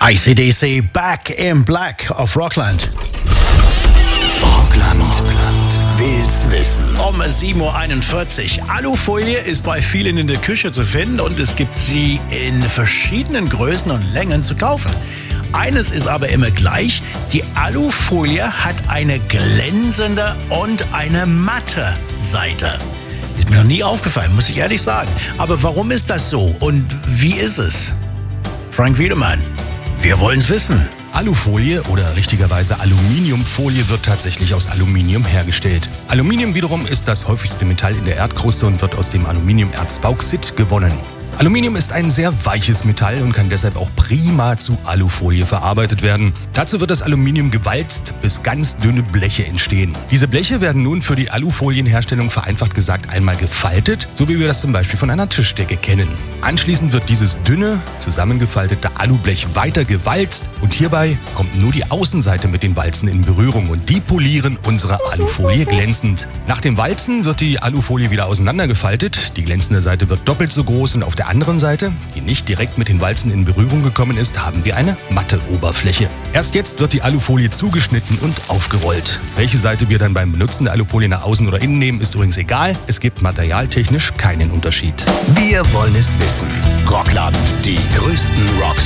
AC/DC Back in Black auf Rockland. Rockland will's wissen. Um 7.41 Uhr. Alufolie ist bei vielen in der Küche zu finden und es gibt sie in verschiedenen Größen und Längen zu kaufen. Eines ist aber immer gleich, die Alufolie hat eine glänzende und eine matte Seite. Ist mir noch nie aufgefallen, muss ich ehrlich sagen. Aber warum ist das so und wie ist es? Frank Wiedemann, wir wollen's wissen. Alufolie oder richtigerweise Aluminiumfolie wird tatsächlich aus Aluminium hergestellt. Aluminium wiederum ist das häufigste Metall in der Erdkruste und wird aus dem Aluminiumerz Bauxit gewonnen. Aluminium ist ein sehr weiches Metall und kann deshalb auch prima zu Alufolie verarbeitet werden. Dazu wird das Aluminium gewalzt, bis ganz dünne Bleche entstehen. Diese Bleche werden nun für die Alufolienherstellung vereinfacht gesagt einmal gefaltet, so wie wir das zum Beispiel von einer Tischdecke kennen. Anschließend wird dieses dünne, zusammengefaltete Alublech weiter gewalzt und hierbei kommt nur die Außenseite mit den Walzen in Berührung und die polieren unsere Alufolie glänzend. Nach dem Walzen wird die Alufolie wieder auseinandergefaltet, die glänzende Seite wird doppelt so groß und auf der anderen Seite, die nicht direkt mit den Walzen in Berührung gekommen ist, haben wir eine matte Oberfläche. Erst jetzt wird die Alufolie zugeschnitten und aufgerollt. Welche Seite wir dann beim Benutzen der Alufolie nach außen oder innen nehmen, ist übrigens egal. Es gibt materialtechnisch keinen Unterschied. Wir wollen es wissen. Rockland, die größten Rocks